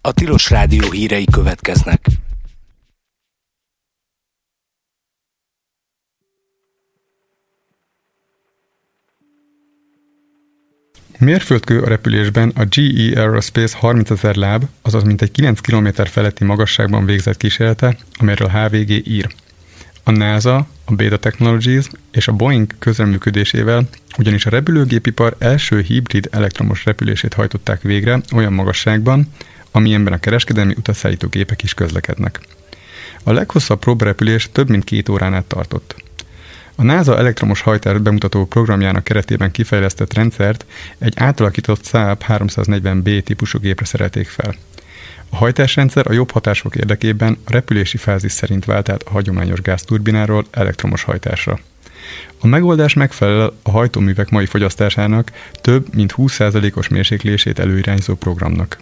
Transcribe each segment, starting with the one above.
A Tilos Rádió hírei következnek. Mérföldkő a repülésben a GE Aerospace 30 000 láb, azaz mintegy 9 km feletti magasságban végzett kísérlete, amelyről a HVG ír. A NASA, a Beta Technologies és a Boeing közreműködésével ugyanis a repülőgépipar első hibrid elektromos repülését hajtották végre olyan magasságban, amilyenben a kereskedelmi utasszállító gépek is közlekednek. A leghosszabb próbarepülés több mint 2 órán át tartott. A NASA elektromos hajtást bemutató programjának keretében kifejlesztett rendszert egy átalakított Saab 340B típusú gépre szerelték fel. A hajtásrendszer a jobb hatások érdekében a repülési fázis szerint vált át a hagyományos gázturbináról elektromos hajtásra. A megoldás megfelel a hajtóművek mai fogyasztásának több mint 20%-os mérséklését előirányzó programnak.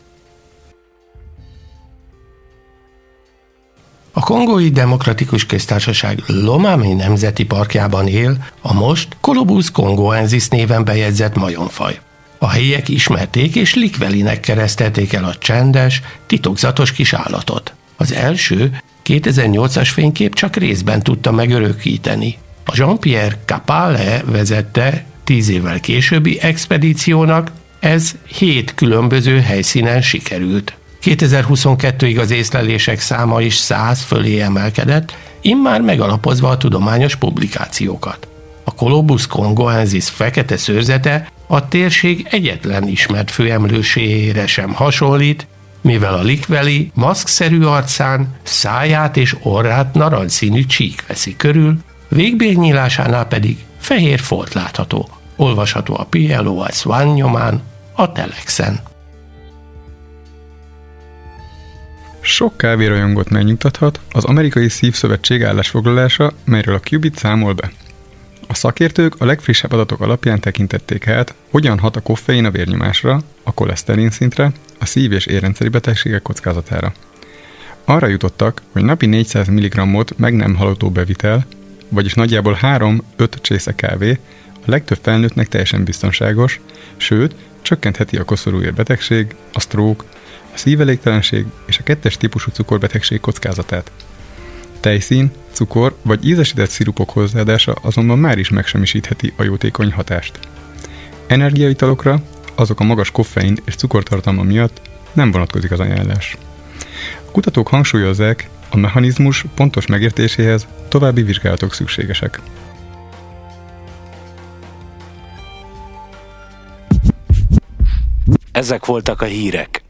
A Kongói Demokratikus Köztársaság Lomami Nemzeti Parkjában él a most Colobus congoensis néven bejegyzett majomfaj. A helyiek ismerték és Likwelinek keresztelték el a csendes, titokzatos kis állatot. Az első 2008-as fénykép csak részben tudta megörökíteni. A Jean-Pierre Capale vezette 10 évvel későbbi expedíciónak ez 7 különböző helyszínen sikerült. 2022-ig az észlelések száma is 100 fölé emelkedett, immár megalapozva a tudományos publikációkat. A Colobus congoensis fekete szőrzete a térség egyetlen ismert főemlőséjére sem hasonlít, mivel a likweli maszkszerű arcán száját és orrát narancsszínű csík veszi körül, végbélnyílásánál pedig fehér folt látható. Olvasható a PLOS One nyomán, a Telexen. Sok kávérajongót megnyugtathat az Amerikai Szívszövetség állásfoglalása, melyről a Qubit számol be. A szakértők a legfrissebb adatok alapján tekintették át, hogyan hat a koffein a vérnyomásra, a koleszterin szintre, a szív- és érrendszeri betegségek kockázatára. Arra jutottak, hogy napi 400 mg-ot meg nem halogató bevitel, vagyis nagyjából 3-5 csésze kávé a legtöbb felnőttnek teljesen biztonságos, sőt, csökkentheti a koszorúérbetegség, a stroke, a szívelégtelenség és a 2-es típusú cukorbetegség kockázatát. Tejszín, cukor vagy ízesített szirupok hozzáadása azonban már is megsemmisítheti a jótékony hatást. Energiaitalokra, azok a magas koffein és cukortartalma miatt nem vonatkozik az ajánlás. A kutatók hangsúlyozzák, a mechanizmus pontos megértéséhez további vizsgálatok szükségesek. Ezek voltak a hírek.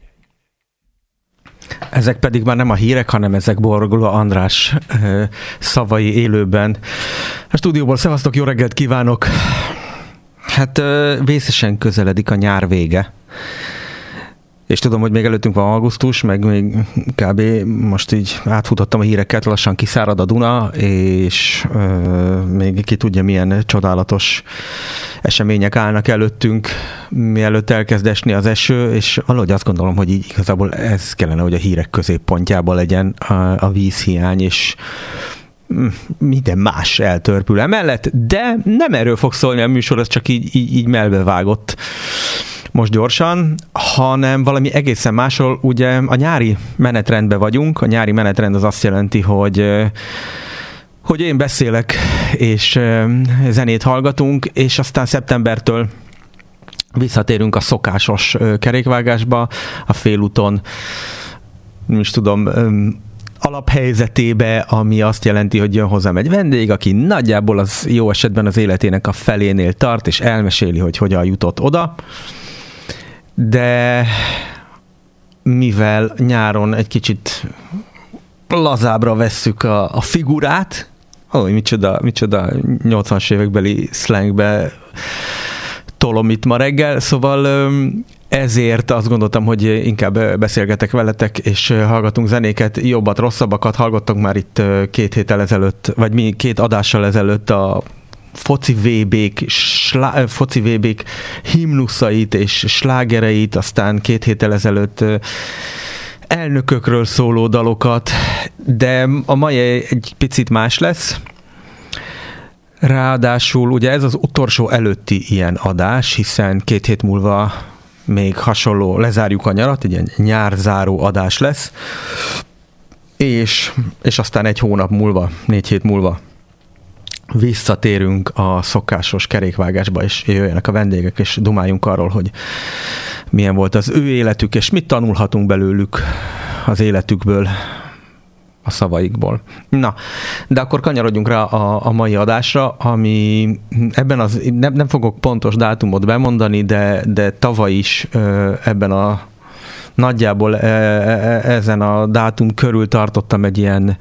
Ezek pedig már nem a hírek, hanem ezek Borgula András szavai élőben. A stúdióból szevasztok, jó reggelt kívánok! Hát vészesen közeledik a nyár vége. És tudom, hogy még előttünk van augusztus, meg még kb. Most így átfutottam a híreket, lassan kiszárad a Duna, és még ki tudja, milyen csodálatos események állnak előttünk, mielőtt elkezd esni az eső, és valahogy azt gondolom, hogy így igazából ez kellene, hogy a hírek középpontjában legyen a vízhiány, és minden más eltörpül emellett, de nem erről fog szólni a műsor, ez csak így melbevágott most gyorsan, hanem valami egészen másról. Ugye a nyári menetrendben vagyunk, a nyári menetrend az azt jelenti, hogy én beszélek, és zenét hallgatunk, és aztán szeptembertől visszatérünk a szokásos kerékvágásba, a félúton, nem is tudom, alaphelyzetébe, ami azt jelenti, hogy jön hozzám egy vendég, aki nagyjából az jó esetben az életének a felénél tart, és elmeséli, hogy hogyan jutott oda. De mivel nyáron egy kicsit lazábbra vesszük a figurát, micsoda 80-as évekbeli slangbe tolom itt ma reggel, szóval ezért azt gondoltam, hogy inkább beszélgetek veletek, és hallgatunk zenéket, jobbat, rosszabbakat hallgattunk már itt 2 héttel ezelőtt, vagy 2 adással ezelőtt a foci VB-k himnuszait és slágereit, aztán 2 héttel ezelőtt elnökökről szóló dalokat, de a mai egy picit más lesz. Ráadásul ugye ez az utolsó előtti ilyen adás, hiszen 2 hét múlva még hasonló, lezárjuk a nyarat, egy ilyen nyárzáró adás lesz, és aztán 1 hónap múlva, 4 hét múlva visszatérünk a szokásos kerékvágásba, és jöjjenek a vendégek, és dumáljunk arról, hogy milyen volt az ő életük, és mit tanulhatunk belőlük az életükből, a szavaikból. Na, de akkor kanyarodjunk rá a mai adásra, ami ebben nem fogok pontos dátumot bemondani, de tavaly is ebben a nagyjából ezen a dátum körül tartottam egy ilyen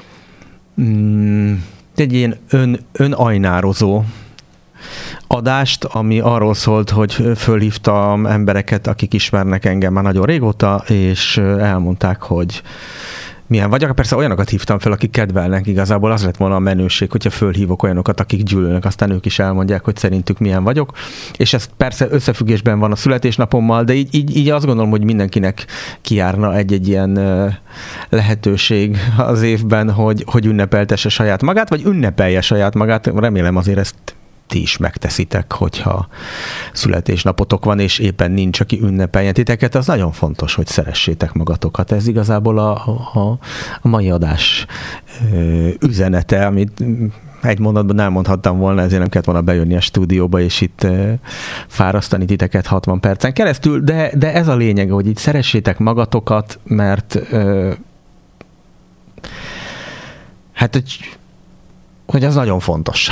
önajnározó adást, ami arról szólt, hogy fölhívtam embereket, akik ismernek engem már nagyon régóta, és elmondták, hogy milyen vagyok. Persze olyanokat hívtam fel, akik kedvelnek, igazából az lett volna a menőség, hogyha fölhívok olyanokat, akik gyűlölnek, aztán ők is elmondják, hogy szerintük milyen vagyok. És ez persze összefüggésben van a születésnapommal, de így azt gondolom, hogy mindenkinek kijárna egy ilyen lehetőség az évben, hogy ünnepeltesse saját magát, vagy ünnepelje saját magát. Remélem azért ezt ti is megteszitek, hogyha születésnapotok van, és éppen nincs, aki ünnepeljen titeket, az nagyon fontos, hogy szeressétek magatokat. Ez igazából a mai adás üzenete, amit egy mondatban elmondhattam volna, ezért nem kellett volna bejönni a stúdióba, és itt fárasztani titeket 60 percen keresztül, de ez a lényeg, hogy így szeressétek magatokat, mert hogy az nagyon fontos.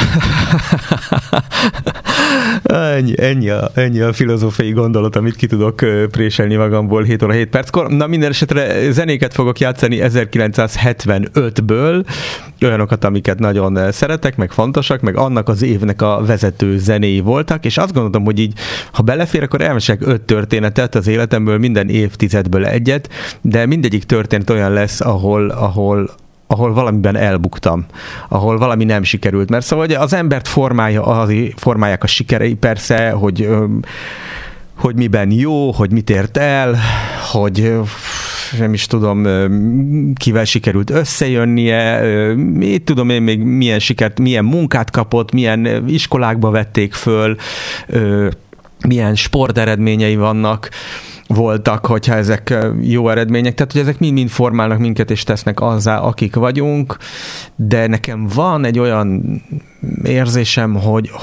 ennyi a filozófiai gondolat, amit ki tudok préselni magamból 7 óra 7 perckor. Na, minden esetre zenéket fogok játszani 1975-ből, olyanokat, amiket nagyon szeretek, meg fontosak, meg annak az évnek a vezető zenéi voltak, és azt gondoltam, hogy így, ha belefér, akkor elmesek 5 történetet az életemből, minden évtizedből egyet, de mindegyik történet olyan lesz, ahol valamiben elbuktam, ahol valami nem sikerült. Mert szóval az embert formálják a sikerei persze, hogy miben jó, hogy mit ért el, hogy nem is tudom, kivel sikerült összejönnie, mit tudom én még milyen munkát kapott, milyen iskolákba vették föl, milyen sporteredményei voltak, hogyha ezek jó eredmények, tehát hogy ezek mind-mind formálnak minket, és tesznek azzá, akik vagyunk, de nekem van egy olyan érzésem,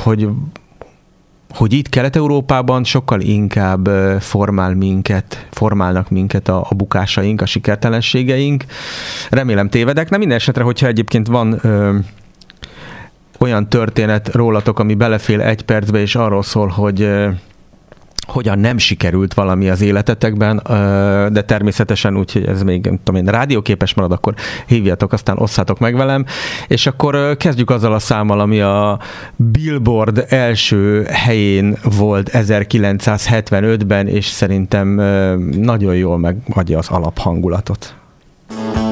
hogy itt Kelet-Európában sokkal inkább formálnak minket a bukásaink, a sikertelenségeink. Remélem tévedek. Nem minden esetre, hogyha egyébként van olyan történet rólatok, ami belefél 1 percbe, és arról szól, hogy hogyan nem sikerült valami az életetekben, de természetesen úgy, hogy ez még, nem tudom én, rádióképes marad, akkor hívjatok, aztán osszátok meg velem, és akkor kezdjük azzal a számmal, ami a Billboard első helyén volt 1975-ben, és szerintem nagyon jól megadja az alaphangulatot.